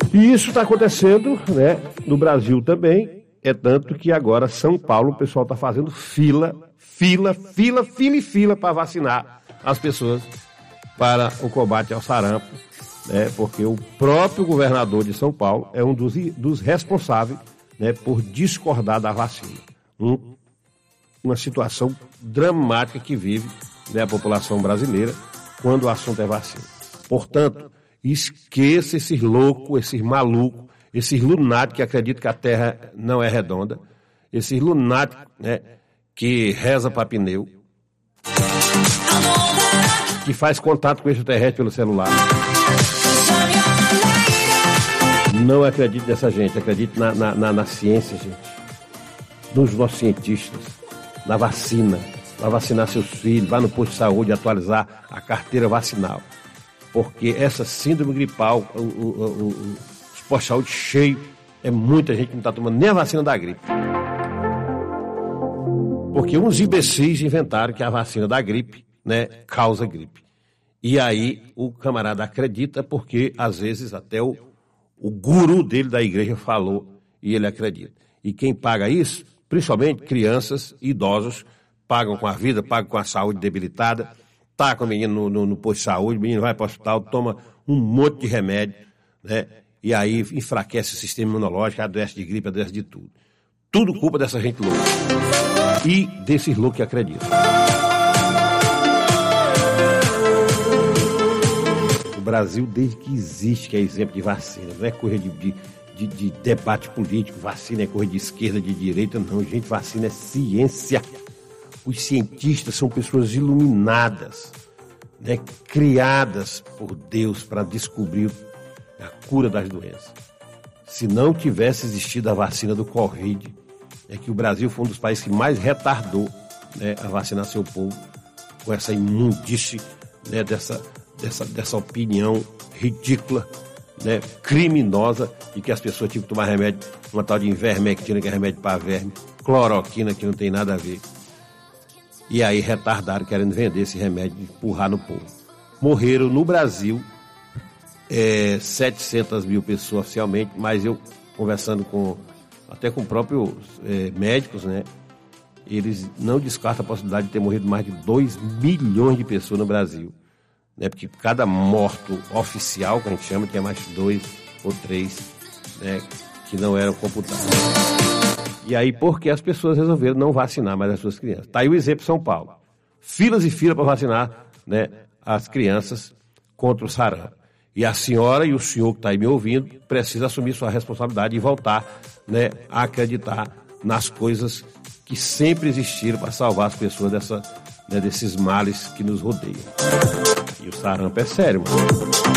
E isso está acontecendo, né, no Brasil também, é tanto que agora São Paulo o pessoal está fazendo fila para vacinar as pessoas para o combate ao sarampo, né, porque o próprio governador de São Paulo é um dos responsáveis, né, por discordar da vacina. Uma situação dramática que vive, né, a população brasileira quando o assunto é vacina. Portanto, esqueça esses loucos, esses malucos, esses lunáticos que acreditam que a Terra não é redonda, esses lunáticos, né, que reza para pneu, que faz contato com extraterrestre pelo celular. Não acredite nessa gente, acredite na ciência, gente, nos nossos cientistas, na vacina, para vacinar seus filhos, vá no posto de saúde atualizar a carteira vacinal. Porque essa síndrome gripal, os postos de saúde cheios, é muita gente que não está tomando nem a vacina da gripe. Porque uns imbecis inventaram que a vacina da gripe, né, causa gripe. E aí o camarada acredita porque, às vezes, até o guru dele da igreja falou e ele acredita. E quem paga isso, principalmente crianças e idosos, pagam com a vida, pagam com a saúde debilitada, taca o menino no posto de saúde, o menino vai para o hospital, toma um monte de remédio, né? E aí enfraquece o sistema imunológico, adoece de gripe, adoece de tudo. Tudo culpa dessa gente louca. E desses loucos que acreditam. O Brasil, desde que existe, que é exemplo de vacina, não é coisa de debate político, vacina é coisa de esquerda, de direita, não, gente, vacina é ciência. Os cientistas são pessoas iluminadas, né, criadas por Deus para descobrir a cura das doenças. Se não tivesse existido a vacina do Covid, é que o Brasil foi um dos países que mais retardou, né, a vacinar seu povo com essa imundície, né, dessa opinião ridícula, né, criminosa, de que as pessoas tinham que tomar remédio, uma tal de ivermectina, que é remédio para verme, cloroquina, que não tem nada a ver. E aí retardaram, querendo vender esse remédio e empurrar no povo. Morreram no Brasil 700 mil pessoas oficialmente, mas eu, conversando até com próprios médicos, né, eles não descartam a possibilidade de ter morrido mais de 2 milhões de pessoas no Brasil. Né, porque cada morto oficial, que a gente chama, tinha mais 2 ou 3, né, que não eram computados. E aí, porque as pessoas resolveram não vacinar mais as suas crianças. Está aí o exemplo de São Paulo. Filas e filas para vacinar, né, as crianças contra o sarampo. E a senhora e o senhor que está aí me ouvindo precisa assumir sua responsabilidade e voltar, né, a acreditar nas coisas que sempre existiram para salvar as pessoas desses males que nos rodeiam. E o sarampo é sério, mano.